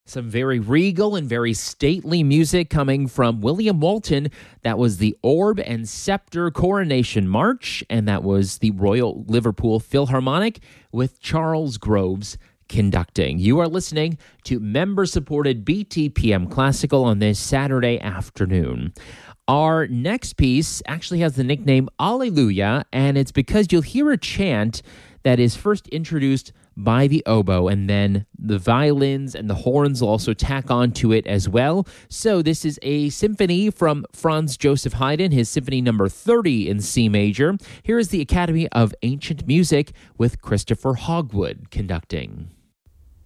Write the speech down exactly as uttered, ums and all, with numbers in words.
Some very regal and very stately music coming from William Walton. That was the Orb and Scepter Coronation March, and that was the Royal Liverpool Philharmonic with Charles Groves conducting. You are listening to member-supported B T P M Classical on this Saturday afternoon. Our next piece actually has the nickname Alleluia, and it's because you'll hear a chant that is first introduced by the oboe, and then the violins and the horns will also tack on to it as well. So this is a symphony from Franz Joseph Haydn, his symphony number thirty in C major. Here is the Academy of Ancient Music with Christopher Hogwood conducting.